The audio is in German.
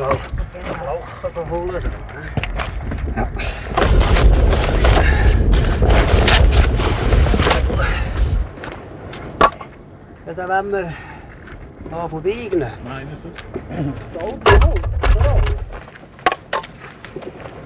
schnell Lachen holen. Ja. Ja, dann wollen wir hier vorbeigen. Nein, das ist... Da unten, da.